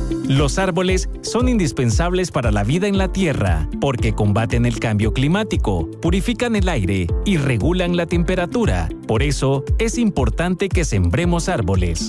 Los árboles son indispensables para la vida en la Tierra porque combaten el cambio climático, purifican el aire y regulan la temperatura. Por eso, es importante que sembremos árboles.